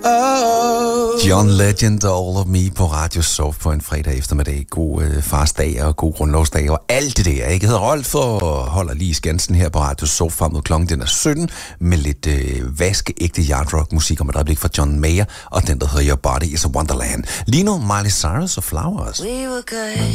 John Legend og All of Me på Radio Soft på en fredag eftermiddag. God farsdag og god grundlovsdag og alt det der. Jeg hedder Rolf og holder lige i skansen her på Radio Soft frem mod klokken. Den er 17 med lidt vaskeægte yard rock musik om et øjeblik fra John Mayer og den der hedder Your Body is a Wonderland. Lige nu Miley Cyrus og Flowers. We were good.